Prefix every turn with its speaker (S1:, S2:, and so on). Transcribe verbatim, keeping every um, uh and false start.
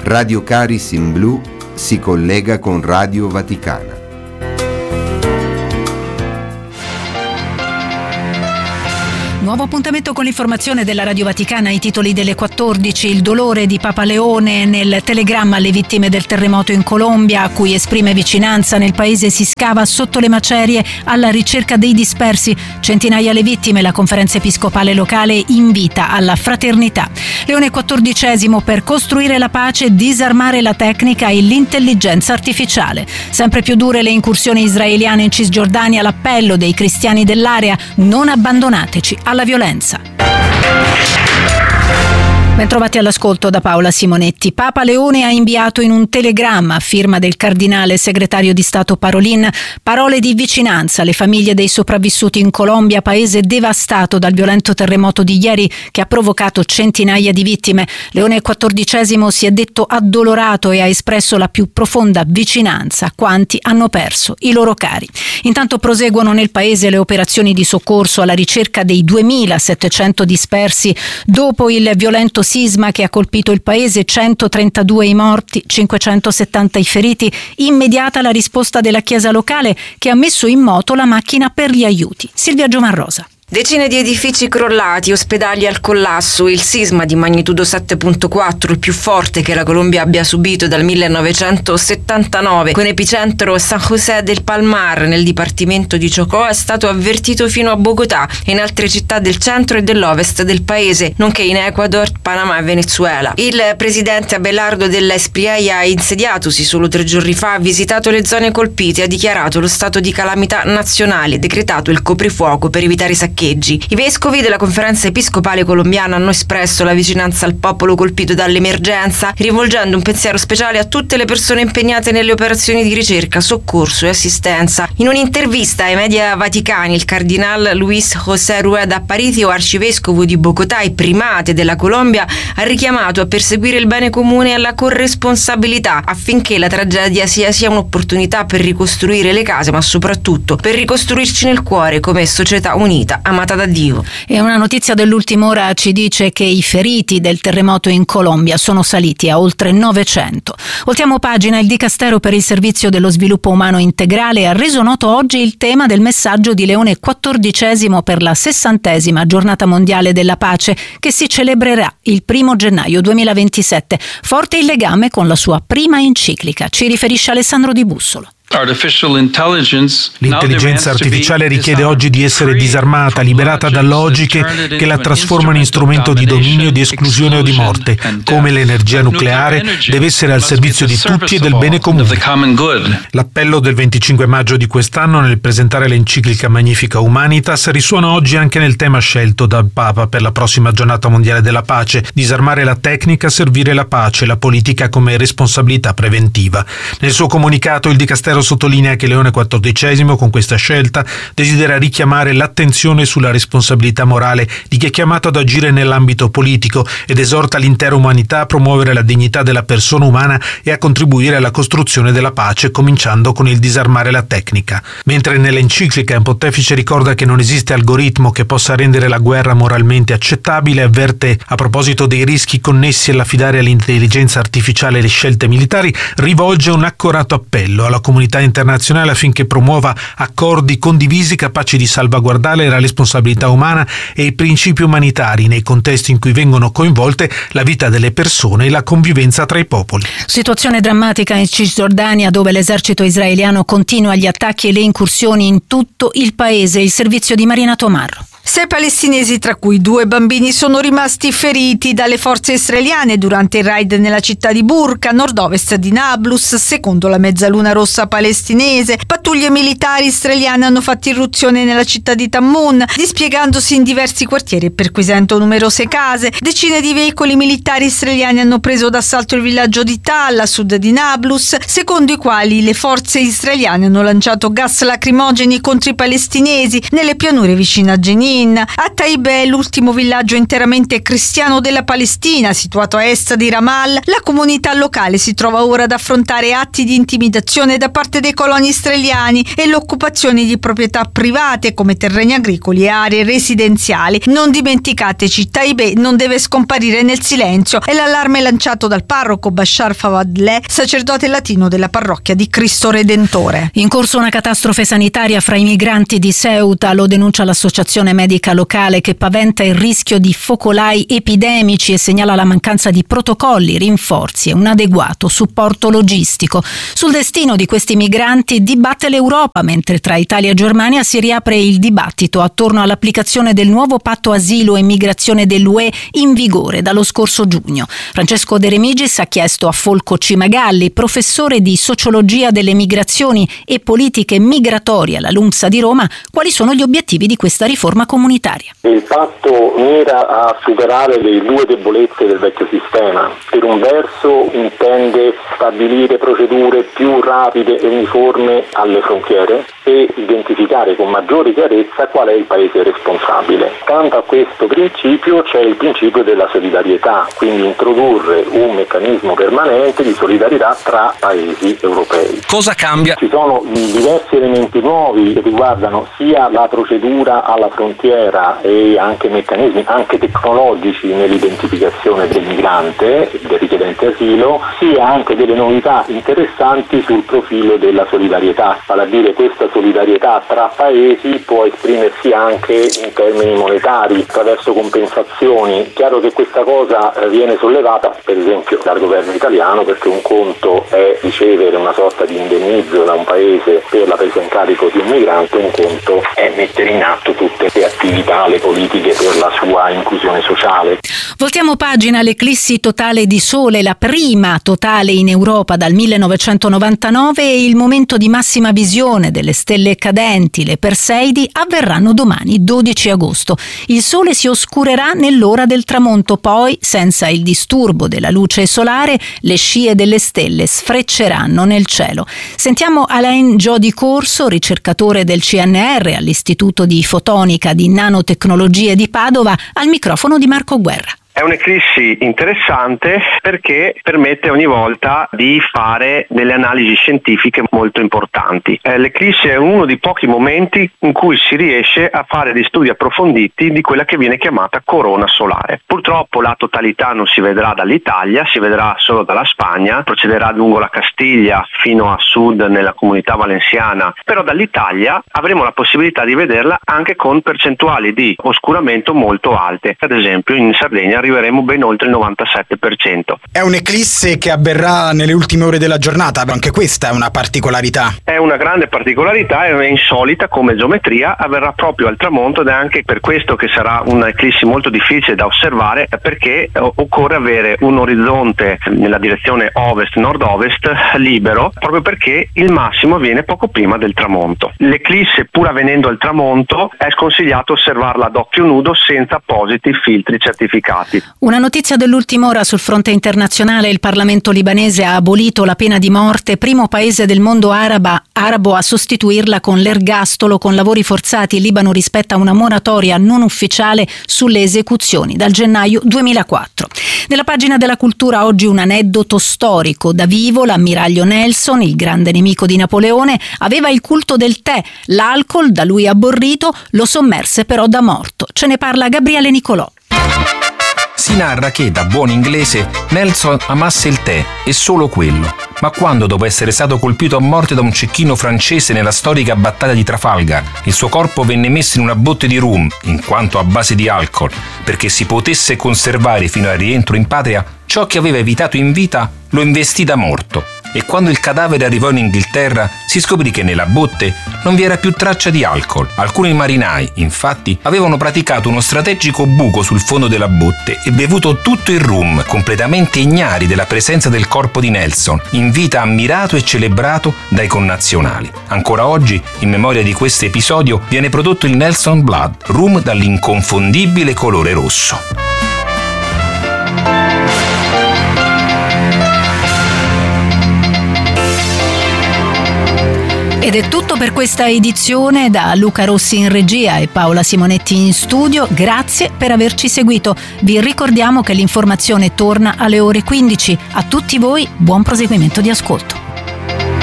S1: Radio Caris in Blu si collega con Radio Vaticana.
S2: Nuovo appuntamento con l'informazione della Radio Vaticana, i titoli delle quattordici. Il dolore di Papa Leone nel telegramma alle vittime del terremoto in Colombia, a cui esprime vicinanza. Nel paese si scava sotto le macerie alla ricerca dei dispersi. Centinaia le vittime, la conferenza episcopale locale invita alla fraternità. Leone quattordicesimo per costruire la pace, disarmare la tecnica e l'intelligenza artificiale. Sempre più dure le incursioni israeliane in Cisgiordania, l'appello dei cristiani dell'area: non abbandonateci alla violenza. Bentrovati all'ascolto da Paola Simonetti. Papa Leone ha inviato in un telegramma a firma del cardinale segretario di Stato Parolin parole di vicinanza alle famiglie dei sopravvissuti in Colombia, paese devastato dal violento terremoto di ieri che ha provocato centinaia di vittime. Leone quattordicesimo si è detto addolorato e ha espresso la più profonda vicinanza a quanti hanno perso i loro cari. Intanto proseguono nel paese le operazioni di soccorso alla ricerca dei duemilasettecento dispersi dopo il violento sisma che ha colpito il paese, centotrentadue i morti, cinquecentosettanta i feriti. Immediata la risposta della Chiesa locale che ha messo in moto la macchina per gli aiuti. Silvia Giovanrosa.
S3: Decine di edifici crollati, ospedali al collasso, il sisma di magnitudo sette virgola quattro, il più forte che la Colombia abbia subito dal millenovecentosettantanove, con epicentro San José del Palmar nel dipartimento di Chocó, è stato avvertito fino a Bogotà e in altre città del centro e dell'ovest del paese, nonché in Ecuador, Panama e Venezuela. Il presidente Abelardo dell'Espriella, insediatosi solo tre giorni fa, ha visitato le zone colpite e ha dichiarato lo stato di calamità nazionale, decretato il coprifuoco per evitare i saccheggi. I vescovi della conferenza episcopale colombiana hanno espresso la vicinanza al popolo colpito dall'emergenza, rivolgendo un pensiero speciale a tutte le persone impegnate nelle operazioni di ricerca, soccorso e assistenza. In un'intervista ai media vaticani, il cardinal Luis José Rueda Aparicio, arcivescovo di Bogotà e primate della Colombia, ha richiamato a perseguire il bene comune e alla corresponsabilità affinché la tragedia sia sia un'opportunità per ricostruire le case, ma soprattutto per ricostruirci nel cuore come società unita, amata da Dio.
S2: E una notizia dell'ultima ora ci dice che i feriti del terremoto in Colombia sono saliti a oltre novecento. Voltiamo pagina. Il Dicastero per il Servizio dello Sviluppo Umano Integrale ha reso noto oggi il tema del messaggio di Leone quattordicesimo per la sessantesima giornata mondiale della pace, che si celebrerà il primo gennaio duemilaventisette. Forte il legame con la sua prima enciclica, ci riferisce Alessandro Di Bussolo.
S4: L'intelligenza artificiale richiede oggi di essere disarmata, liberata da logiche che la trasformano in strumento di dominio, di esclusione o di morte. Come l'energia nucleare deve essere al servizio di tutti e del bene comune. L'appello del venticinque maggio di quest'anno nel presentare l'enciclica Magnifica Humanitas risuona oggi anche nel tema scelto dal Papa per la prossima giornata mondiale della pace: disarmare la tecnica, servire la pace, la politica come responsabilità preventiva. Nel suo comunicato il Dicastero sottolinea che Leone quattordicesimo con questa scelta desidera richiamare l'attenzione sulla responsabilità morale di chi è chiamato ad agire nell'ambito politico ed esorta l'intera umanità a promuovere la dignità della persona umana e a contribuire alla costruzione della pace, cominciando con il disarmare la tecnica. Mentre nell'enciclica il pontefice ricorda che non esiste algoritmo che possa rendere la guerra moralmente accettabile, avverte a proposito dei rischi connessi all'affidare all'intelligenza artificiale le scelte militari, rivolge un accorato appello alla comunità internazionale affinché promuova accordi condivisi capaci di salvaguardare la responsabilità umana e i principi umanitari nei contesti in cui vengono coinvolte la vita delle persone e la convivenza tra i popoli.
S2: Situazione drammatica in Cisgiordania, dove l'esercito israeliano continua gli attacchi e le incursioni in tutto il paese. Il servizio di Marina Tomarro.
S5: Sei palestinesi, tra cui due bambini, sono rimasti feriti dalle forze israeliane durante il raid nella città di Burqa, nord-ovest di Nablus, secondo la Mezzaluna Rossa palestinese. Pattuglie militari israeliane hanno fatto irruzione nella città di Tammun, dispiegandosi in diversi quartieri e perquisendo numerose case. Decine di veicoli militari israeliani hanno preso d'assalto il villaggio di Tal, a sud di Nablus, secondo i quali le forze israeliane hanno lanciato gas lacrimogeni contro i palestinesi nelle pianure vicine a Genini. Jenin. A Taibeh, l'ultimo villaggio interamente cristiano della Palestina, situato a est di Ramallah, la comunità locale si trova ora ad affrontare atti di intimidazione da parte dei coloni israeliani e l'occupazione di proprietà private come terreni agricoli e aree residenziali. Non dimenticateci, Taibeh non deve scomparire nel silenzio, è l'allarme lanciato dal parroco Bashar Fawadleh, sacerdote latino della parrocchia di Cristo Redentore.
S2: In corso una catastrofe sanitaria fra i migranti di Ceuta, lo denuncia l'associazione medica locale che paventa il rischio di focolai epidemici e segnala la mancanza di protocolli, rinforzi e un adeguato supporto logistico. Sul destino di questi migranti dibatte l'Europa, mentre tra Italia e Germania si riapre il dibattito attorno all'applicazione del nuovo patto asilo e migrazione dell'U E in vigore dallo scorso giugno. Francesco De Remigis ha chiesto a Folco Cimagalli, professore di sociologia delle migrazioni e politiche migratorie alla LUMSA di Roma, quali sono gli obiettivi di questa riforma comunitaria.
S6: Il patto mira a superare le due debolezze del vecchio sistema. Per un verso intende stabilire procedure più rapide e uniformi alle frontiere e identificare con maggiore chiarezza qual è il paese responsabile. Accanto a questo principio c'è il principio della solidarietà, quindi introdurre un meccanismo permanente di solidarietà tra paesi europei.
S7: Cosa cambia?
S6: Ci sono diversi elementi nuovi che riguardano sia la procedura alla frontiera e anche meccanismi anche tecnologici nell'identificazione del migrante, del richiedente asilo, sia anche delle novità interessanti sul profilo della solidarietà, vale a dire questa solidarietà tra paesi può esprimersi anche in termini monetari attraverso compensazioni. Chiaro che questa cosa viene sollevata per esempio dal governo italiano, perché un conto è ricevere una sorta di indennizzo da un paese per la presa in carico di un migrante, un conto è mettere in atto tutte le attività, le politiche per la sua inclusione sociale.
S2: Voltiamo pagina. L'eclissi totale di sole, la prima totale in Europa dal millenovecentonovantanove, e il momento di massima visione delle stelle cadenti, le Perseidi, avverranno domani dodici agosto. Il sole si oscurerà nell'ora del tramonto, poi, senza il disturbo della luce solare, le scie delle stelle sfrecceranno nel cielo. Sentiamo Alain Jody Corso, ricercatore del C N R all'Istituto di Fotonica di Nanotecnologie di Padova, al microfono di Marco Guerra.
S8: È un'eclissi interessante perché permette ogni volta di fare delle analisi scientifiche molto importanti. Eh, l'eclissi è uno dei pochi momenti in cui si riesce a fare dei studi approfonditi di quella che viene chiamata corona solare. Purtroppo la totalità non si vedrà dall'Italia, si vedrà solo dalla Spagna, procederà lungo la Castiglia fino a sud nella comunità valenziana, però dall'Italia avremo la possibilità di vederla anche con percentuali di oscuramento molto alte. Ad esempio in Sardegna arriveremo ben oltre il novantasette per cento.
S9: È un'eclisse che avverrà nelle ultime ore della giornata, anche questa è una particolarità.
S8: È una grande particolarità, è insolita come geometria, avverrà proprio al tramonto ed è anche per questo che sarà un'eclissi molto difficile da osservare, perché occorre avere un orizzonte nella direzione ovest-nord-ovest libero, proprio perché il massimo avviene poco prima del tramonto. L'eclisse, pur avvenendo al tramonto, è sconsigliato osservarla ad occhio nudo senza appositi filtri certificati.
S2: Una notizia dell'ultima ora sul fronte internazionale: il Parlamento libanese ha abolito la pena di morte, primo paese del mondo araba, arabo a sostituirla con l'ergastolo con lavori forzati. Il Libano rispetta una moratoria non ufficiale sulle esecuzioni dal gennaio duemilaquattro. Nella pagina della cultura oggi un aneddoto storico. Da vivo l'ammiraglio Nelson, il grande nemico di Napoleone, aveva il culto del tè. L'alcol, da lui aborrito, lo sommerse però da morto. Ce ne parla Gabriele Nicolò.
S10: Si narra che, da buon inglese, Nelson amasse il tè e solo quello. Ma quando, dopo essere stato colpito a morte da un cecchino francese nella storica battaglia di Trafalgar, il suo corpo venne messo in una botte di rum, in quanto a base di alcol, perché si potesse conservare fino al rientro in patria, ciò che aveva evitato in vita lo investì da morto. E quando il cadavere arrivò in Inghilterra si scoprì che nella botte non vi era più traccia di alcol. Alcuni marinai, infatti, avevano praticato uno strategico buco sul fondo della botte e bevuto tutto il rum, completamente ignari della presenza del corpo di Nelson, in vita ammirato e celebrato dai connazionali. Ancora oggi, in memoria di questo episodio, viene prodotto il Nelson Blood, rum dall'inconfondibile colore rosso.
S2: Ed è tutto per questa edizione, da Luca Rossi in regia e Paola Simonetti in studio. Grazie per averci seguito. Vi ricordiamo che l'informazione torna alle ore quindici. A tutti voi buon proseguimento di ascolto.